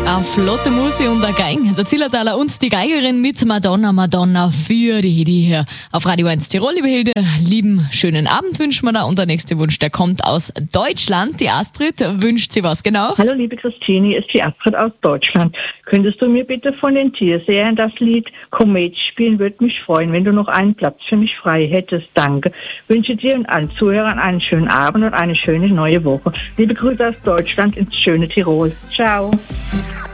Eine flotte Musik und ein Gang. Der Zillertaler und die Geigerin mit Madonna, Madonna für die Hedi hier auf Radio 1 Tirol. Liebe Hilde, lieben schönen Abend wünschen wir da. Und der nächste Wunsch, der kommt aus Deutschland. Die Astrid wünscht sie was genau? Hallo liebe Christine, ist die Astrid aus Deutschland. Könntest du mir bitte von den Tierserien das Lied Komet spielen? Würde mich freuen, wenn du noch einen Platz für mich frei hättest. Danke. Wünsche dir und allen Zuhörern einen schönen Abend und eine schöne neue Woche. Liebe Grüße aus Deutschland ins schöne Tirol. Ciao.